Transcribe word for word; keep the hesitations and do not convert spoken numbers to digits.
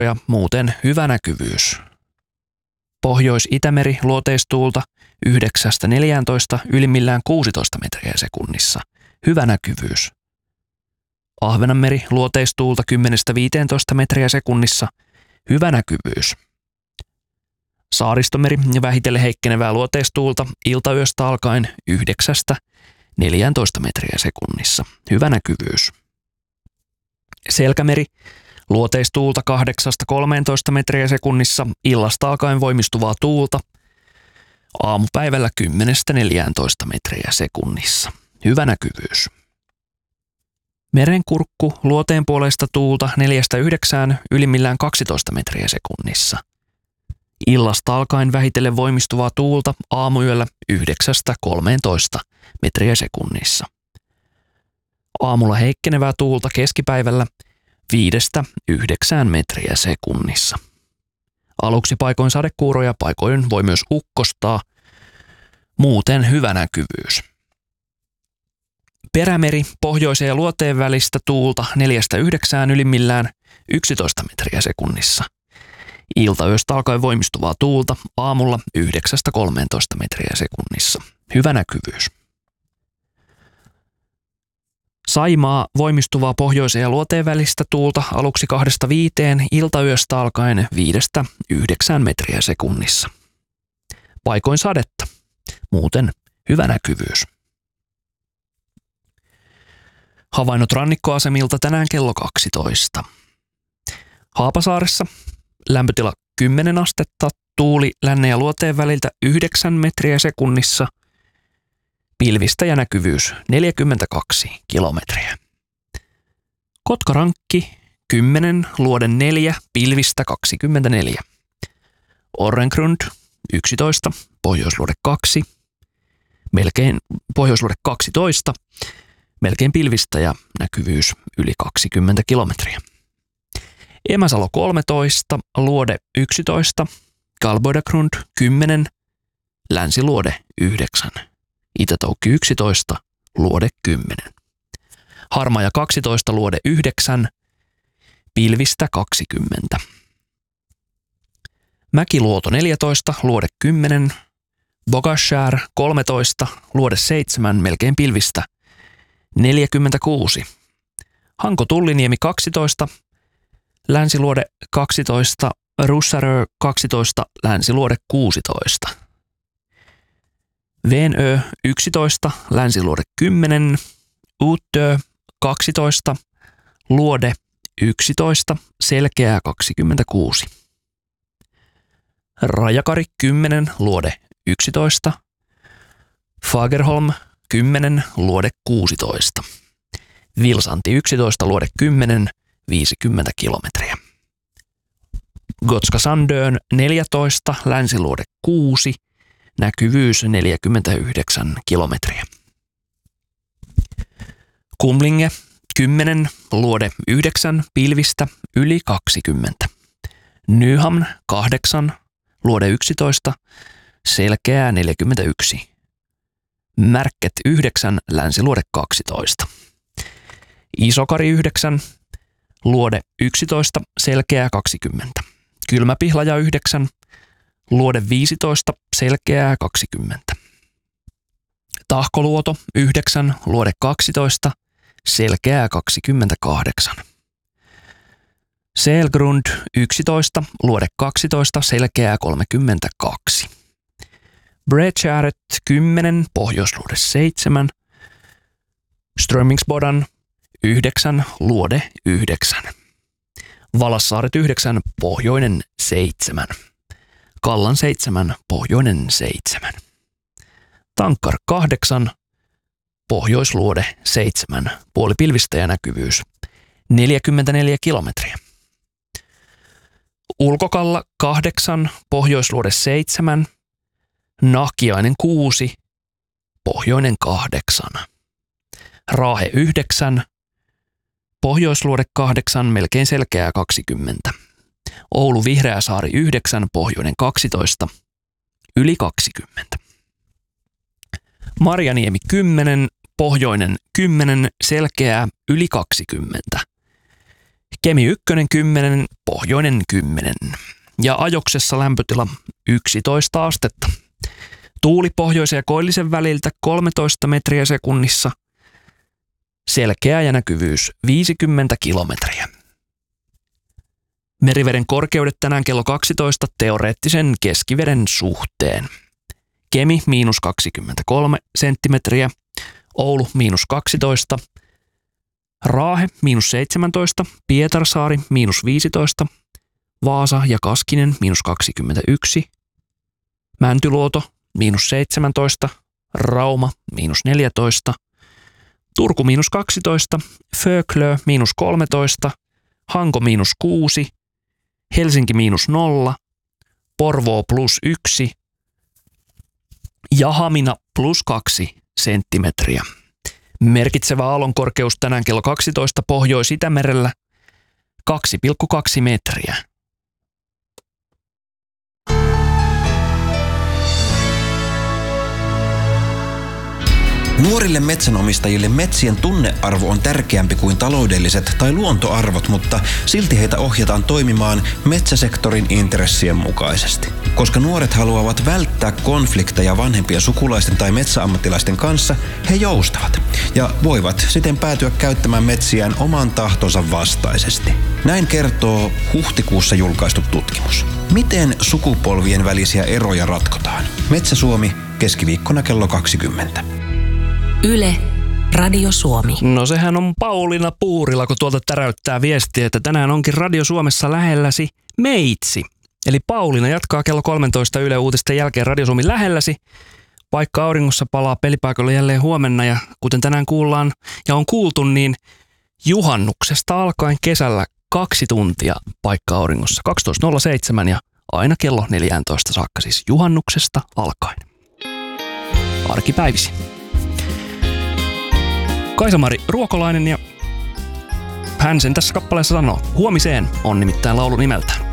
ja muuten hyvä näkyvyys. Pohjois-Itämeri luoteistuulta yhdeksästä neljääntoista ylimmillään kuusitoista metriä sekunnissa. Hyvä näkyvyys. Ahvenanmeri luoteistuulta kymmenestä viiteentoista metriä sekunnissa. Hyvä näkyvyys. Saaristomeri vähitellen heikkenevää luoteistuulta iltayöstä alkaen yhdeksästä neljääntoista metriä sekunnissa. Hyvä näkyvyys. Selkämeri luoteistuulta kahdeksasta kolmeentoista metriä sekunnissa, illasta alkaen voimistuvaa tuulta, aamupäivällä kymmenestä neljääntoista metriä sekunnissa. Hyvä näkyvyys. Merenkurkku luoteen puolesta tuulta neljästä yhdeksään ylimmillään kaksitoista metriä sekunnissa. Illasta alkaen vähitellen voimistuvaa tuulta aamuyöllä yhdeksästä kolmeentoista metriä sekunnissa. Aamulla heikkenevää tuulta keskipäivällä viidestä yhdeksään metriä sekunnissa. Aluksi paikoin sadekuuroja, paikoin voi myös ukkostaa. Muuten hyvä näkyvyys. Perämeri pohjoisen ja luoteen välistä tuulta neljästä yhdeksään ylimmillään yksitoista metriä sekunnissa. Iltayöstä alkaen voimistuvaa tuulta aamulla yhdeksästä kolmeentoista metriä sekunnissa. Hyvä näkyvyys. Saimaa voimistuvaa pohjoisen ja luoteen välistä tuulta aluksi kahdesta viiteen, iltayöstä alkaen viidestä yhdeksään metriä sekunnissa. Paikoin sadetta. Muuten hyvä näkyvyys. Havainnot rannikkoasemilta tänään kello kaksitoista. Haapasaaressa lämpötila kymmenen astetta, tuuli lännen ja luoteen väliltä yhdeksän metriä sekunnissa, pilvistä ja näkyvyys neljäkymmentäkaksi kilometriä. Kotkarankki kymmenen, luode neljä, pilvistä kaksikymmentäneljä. Orrengrund yksitoista, pohjoisluode kaksi, melkein pohjoisluode kaksitoista, melkein pilvistä ja näkyvyys yli kaksikymmentä kilometriä. Emäsalo kolmetoista, luode yksitoista, Galboidagrund kymmenen, länsiluode yhdeksän, Itätoukki yksitoista, luode kymmenen. Harmaja kaksitoista, luode yhdeksän, pilvistä kaksikymmentä. Mäkiluoto neljätoista, luode kymmenen, Bogashär kolmetoista, luode seitsemän, melkein pilvistä neljäkymmentäkuusi. Hanko Tulliniemi kaksitoista, länsiluode kaksitoista, Russarö kaksitoista, länsiluode kuusitoista. Venö yksitoista, länsiluode kymmenen, Uttö kaksitoista, luode yksitoista, selkeää kaksikymmentäkuusi. Rajakari kymmenen, luode yksitoista, Fagerholm kymmenen, luode kuusitoista. Vilsanti yksitoista, luode kymmenen, viisikymmentä kilometriä. Gotska Sandön neljätoista, länsiluode kuusi, näkyvyys neljäkymmentäyhdeksän kilometriä. Kumlinge kymmenen, luode yhdeksän, pilvistä yli kaksikymmentä. Nyhamn kahdeksan, luode yksitoista, selkeää neljäkymmentäyksi. Märket yhdeksän, länsiluode kaksitoista. Isokari yhdeksän, luode yksitoista, selkeää kaksikymmentä. Kylmäpihlaja yhdeksän, luode viisitoista, selkeää kaksikymmentä. Tahkoluoto yhdeksän, luode kaksitoista, selkeää kaksikymmentäkahdeksan. Selgrund yksitoista, luode kaksitoista, selkeää kolmekymmentäkaksi. Bredgäret kymmenen, pohjoisluode seitsemän. Strömingsbodan yhdeksän, luode yhdeksän. Valassaaret yhdeksän, pohjoinen seitsemän. Kallan seitsemän, pohjoinen seitsemän. Tankkar kahdeksan, pohjoisluode seitsemän, puolipilvistä ja näkyvyys neljäkymmentäneljä kilometriä. Ulkokalla kahdeksan, pohjoisluode seitsemän, Nahkiainen kuusi, pohjoinen kahdeksan. Raahe yhdeksän, pohjoisluode kahdeksan, melkein selkeää kaksikymmentä. Oulu Vihreäsaari yhdeksän, pohjoinen kaksitoista, yli kaksikymmentä. Marjaniemi kymmenen, pohjoinen kymmenen, selkeää yli kaksikymmentä. Kemi ykkönen kymmenen, pohjoinen kymmenen. Ja ajoksessa lämpötila yksitoista astetta. Tuuli pohjoisen ja koillisen väliltä kolmetoista metriä sekunnissa. Selkeä ja näkyvyys viisikymmentä kilometriä. Meriveden korkeudet tänään kello kaksitoista teoreettisen keskiveden suhteen. Kemi miinus kaksikymmentäkolme senttimetriä, Oulu miinus kaksitoista, Raahe miinus seitsemäntoista, Pietarsaari miinus viisitoista, Vaasa ja Kaskinen miinus kaksikymmentäyksi, Mäntyluoto miinus seitsemäntoista, Rauma miinus neljätoista, Turku miinus kaksitoista, Föklö miinus kolmetoista, Hanko miinus kuusi, Helsinki miinus nolla, Porvoo plus yksi ja Hamina plus kaksi senttimetriä. Merkitsevä aallonkorkeus tänään kello kaksitoista Pohjois-Itämerellä kaksi pilkku kaksi metriä. Nuorille metsänomistajille metsien tunnearvo on tärkeämpi kuin taloudelliset tai luontoarvot, mutta silti heitä ohjataan toimimaan metsäsektorin intressien mukaisesti. Koska nuoret haluavat välttää konflikteja vanhempien sukulaisten tai metsäammattilaisten kanssa, he joustavat ja voivat siten päätyä käyttämään metsiään oman tahtonsa vastaisesti. Näin kertoo huhtikuussa julkaistu tutkimus. Miten sukupolvien välisiä eroja ratkotaan? Metsä Suomi, keskiviikkona kello kaksikymmentä. Yle, Radio Suomi. No sehän on Pauliina Puurila, kun tuolta täräyttää viestiä, että tänään onkin Radio Suomessa lähelläsi meitsi. Eli Pauliina jatkaa kello kolmetoista Yle Uutisten jälkeen Radio Suomi lähelläsi, vaikka auringossa palaa pelipaikalle jälleen huomenna. Ja kuten tänään kuullaan ja on kuultu, niin juhannuksesta alkaen kesällä kaksi tuntia paikka auringossa. kaksitoista nolla seitsemän ja aina kello neljätoista saakka, siis juhannuksesta alkaen. Arkipäivisin. Kaisa-Mari Ruokolainen ja hän sen tässä kappaleessa sanoo. Huomiseen on nimittäin laulu nimeltään.